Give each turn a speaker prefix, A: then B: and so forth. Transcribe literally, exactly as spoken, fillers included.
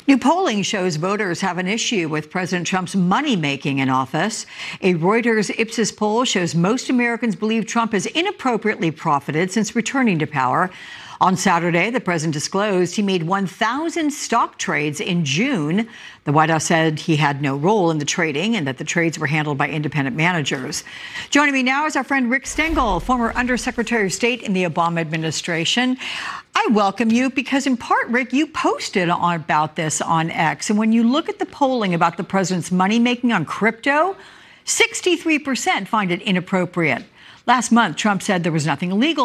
A: New polling shows voters have an issue with President Trump's money-making in office. A Reuters Ipsos poll shows most Americans believe Trump has inappropriately profited since returning to power. On Saturday, the president disclosed he made one thousand stock trades in June. The White House said he had no role in the trading and that the trades were handled by independent managers. Joining me now is our friend Rick Stengel, former Undersecretary of State in the Obama administration. I welcome you because, in part, Rick, you posted on, about this on X. And when you look at the polling about the president's money making on crypto, sixty-three percent find it inappropriate. Last month, Trump said there was nothing illegal